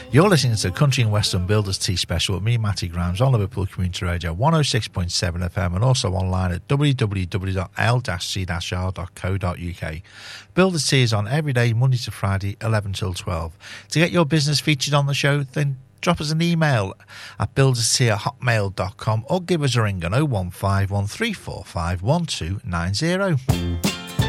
You're listening to the Country and Western Builders Tea Special with me, Matty Grimes, on Liverpool Community Radio 106.7 FM and also online at www.l-c-r.co.uk. Builders Tea is on every day, Monday to Friday, 11 till 12. To get your business featured on the show, then drop us an email at builderstea@hotmail.com or give us a ring on 015 1345 1290.